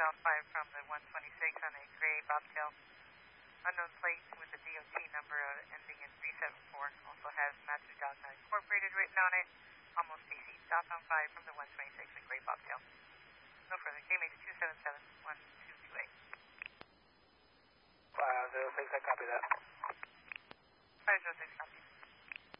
south 5 from the 126 on a gray bobtail. Unknown plate with the DOT number ending in 374. Also has Matthew Dogma Incorporated written on it. Almost TC. Southbound 5 from the 126 in gray bobtail. No further. KMH 277-1228. 506, I copy that. 506, copy.